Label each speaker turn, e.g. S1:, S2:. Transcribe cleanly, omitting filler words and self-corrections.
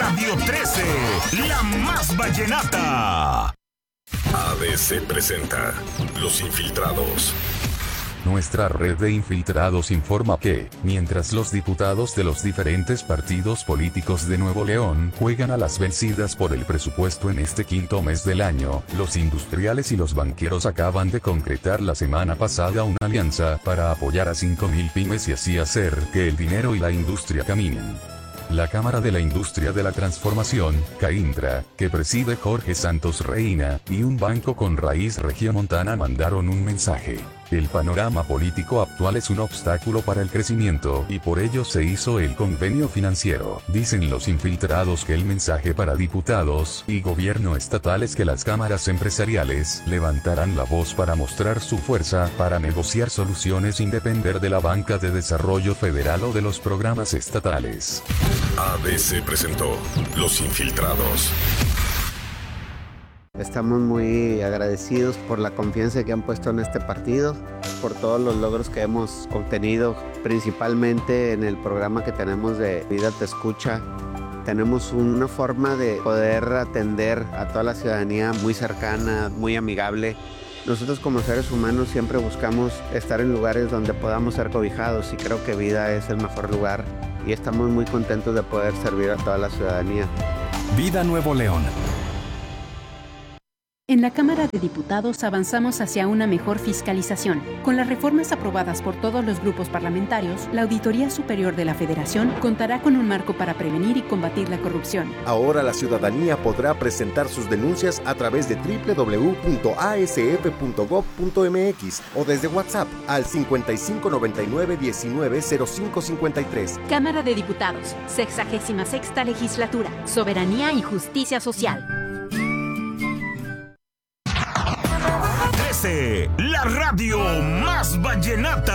S1: Radio 13, la más vallenata.
S2: ABC presenta Los Infiltrados.
S3: Nuestra red de infiltrados informa que, mientras los diputados de los diferentes partidos políticos de Nuevo León juegan a las vencidas por el presupuesto en este quinto mes del año, los industriales y los banqueros acaban de concretar la semana pasada una alianza para apoyar a 5.000 pymes y así hacer que el dinero y la industria caminen. La Cámara de la Industria de la Transformación, CAINTRA, que preside Jorge Santos Reina, y un banco con raíz regiomontana mandaron un mensaje. El panorama político actual es un obstáculo para el crecimiento y por ello se hizo el convenio financiero. Dicen los infiltrados que el mensaje para diputados y gobierno estatal es que las cámaras empresariales levantarán la voz para mostrar su fuerza para negociar soluciones sin depender de la banca de desarrollo federal o de los programas estatales.
S2: ABC presentó Los Infiltrados.
S4: Estamos muy agradecidos por la confianza que han puesto en este partido, por todos los logros que hemos obtenido, principalmente en el programa que tenemos de Vida Te Escucha. Tenemos una forma de poder atender a toda la ciudadanía muy cercana, muy amigable. Nosotros como seres humanos siempre buscamos estar en lugares donde podamos ser cobijados y creo que Vida es el mejor lugar y estamos muy contentos de poder servir a toda la ciudadanía.
S5: Vida Nuevo León.
S6: En la Cámara de Diputados avanzamos hacia una mejor fiscalización. Con las reformas aprobadas por todos los grupos parlamentarios, la Auditoría Superior de la Federación contará con un marco para prevenir y combatir la corrupción.
S7: Ahora la ciudadanía podrá presentar sus denuncias a través de www.asf.gov.mx o desde WhatsApp al 5599-190553.
S6: Cámara de Diputados, 66ª Legislatura, Soberanía y Justicia Social.
S1: La radio más vallenata.